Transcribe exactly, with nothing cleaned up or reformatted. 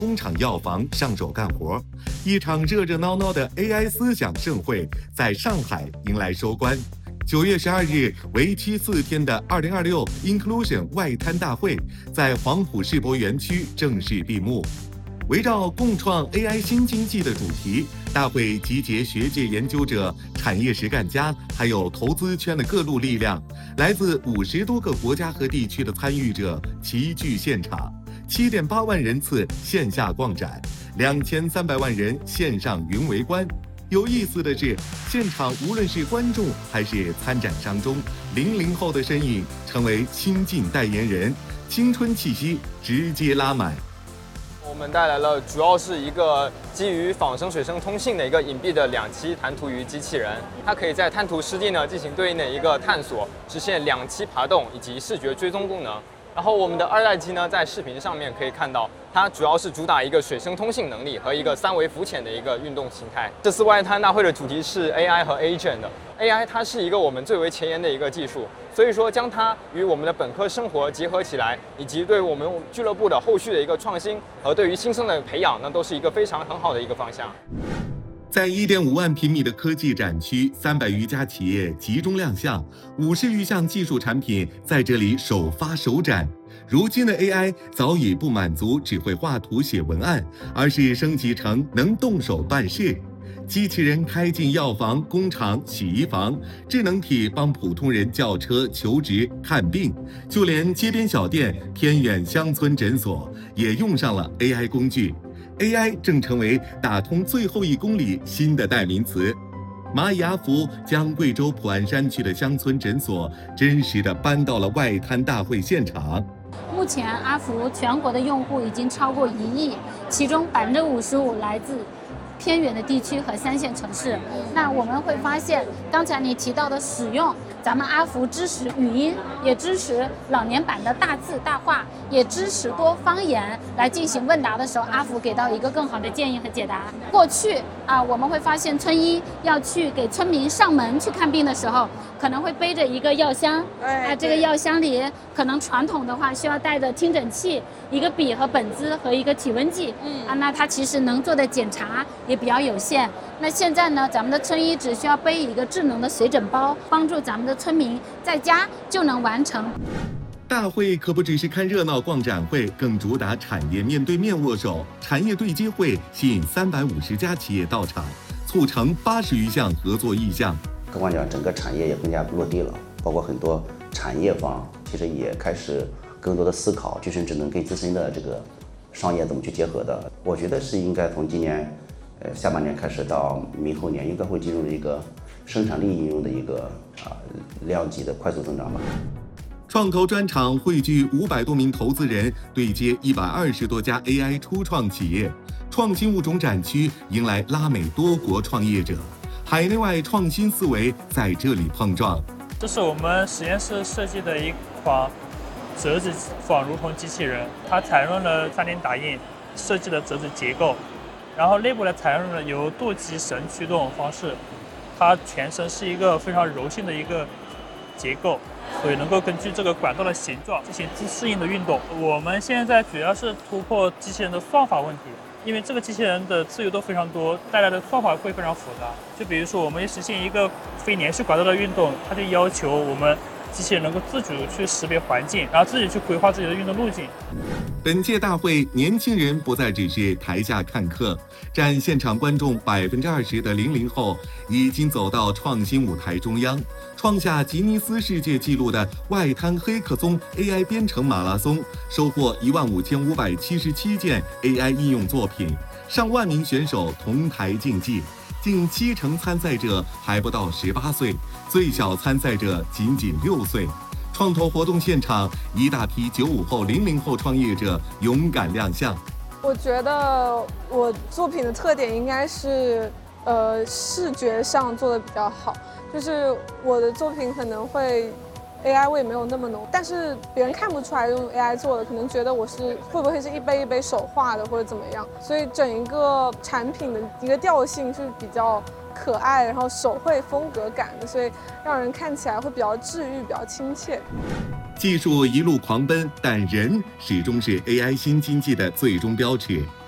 工厂药房上手干活。一场热热闹闹的 A I 思想盛会在上海迎来收官。九月十二日，为期四天的二零二六 Inclusion 外滩大会在黄埔世博园区正式闭幕。围绕共创 A I 新经济的主题，大会集结学界研究者、产业实干家，还有投资圈的各路力量，来自五十多个国家和地区的参与者齐聚现场。七点八万人次线下逛展，两千三百万人线上云围观。有意思的是，现场无论是观众还是参展商中，零零后的身影成为新晋代言人，青春气息直接拉满。 我们带来了主要是一个基于仿生水生通信的一个隐蔽的两栖弹涂鱼机器人，它可以在滩涂湿地呢进行对应的一个探索，实现两栖爬动以及视觉追踪功能。然后我们的二代机呢，在视频上面可以看到，它主要是主打一个水生通信能力和一个三维浮潜的一个运动形态。这次外滩大会的主题是 A I 和 Agent。A I 它是一个我们最为前沿的一个技术，所以说将它与我们的本科生活结合起来，以及对我们俱乐部的后续的一个创新和对于新生的培养，那都是一个非常很好的一个方向。 在 一点五万平米的科技展区，三百余家企业集中亮相，五十余项技术产品在这里首发首展。如今的 A I 早已不满足只会画图写文案，而是升级成能动手办事。机器人开进药房、工厂、洗衣房，智能体帮普通人叫车、求职、看病，就连街边小店、偏远乡村诊所也用上了 A I 工具。A I 正成为打通最后一公里新的代名词。蚂蚁阿福将贵州普安山区的乡村诊所真实地搬到了外滩大会现场。 目前阿福全国的用户已经超过一亿，其中百分之五十五来自偏远的地区和三线城市。那我们会发现，刚才你提到的使用，咱们阿福支持语音，也支持老年版的大字大话，也支持多方言来进行问答的时候，阿福给到一个更好的建议和解答。过去啊，我们会发现村医要去给村民上门去看病的时候，可能会背着一个药箱，啊，这个药箱里可能传统的话需要带着听诊器、一个笔和本子和一个体温计，嗯啊，那它其实能做的检查也比较有限。那现在呢，咱们的村医只需要背一个智能的随诊包，帮助咱们的村民在家就能完成。 大会可不只是看热闹逛展会，更主打产业面对面握手。产业对接会吸引三百五十家企业到场，促成八十余项合作意向。 客观讲，整个产业也更加落地了，包括很多产业方其实也开始更多的思考具身智能跟自身的这个商业怎么去结合的。我觉得是应该从今年呃下半年开始到明后年，应该会进入一个生产力应用的一个啊量级的快速增长吧。 创投专场汇聚五百多名投资人，对接一百二十多家 A I 初创企业。创新物种展区迎来拉美多国创业者，海内外创新思维在这里碰撞。 这是我们实验室设计的一款折纸仿如同机器人，它采用了 三 D 打印设计的折纸结构，然后内部呢采用了由舵机绳驱动方式，它全身是一个非常柔性的一个结构，所以能够根据这个管道的形状进行自适应的运动。我们现在主要是突破机器人的算法问题，因为这个机器人的自由度非常多，带来的算法会非常复杂。就比如说，我们实现一个非连续管道的运动，它就要求我们机器人能够自主去识别环境，然后自己去规划自己的运动路径。 本届大会，年轻人不再只是台下看客，占现场观众百分之二十的零零后已经走到创新舞台中央，创下吉尼斯世界纪录的外滩黑客松 A I 编程马拉松，收获一万五千五百七十七件 A I 应用作品，上万名选手同台竞技。近七成参赛者还不到十八岁，最小参赛者仅仅六岁。创投活动现场，一大批九五后、零零后创业者勇敢亮相。 我觉得我作品的特点应该是，呃，视觉上做的比较好，就是我的作品可能会 A I 味没有那么浓，但是别人看不出来用 A I 做的，可能觉得我是会不会是一杯一杯手画的或者怎么样，所以整一个产品的一个调性是比较可爱，然后手绘风格感的，所以让人看起来会比较治愈，比较亲切。 技术一路狂奔，但人始终是 A I 新经济的最终标尺。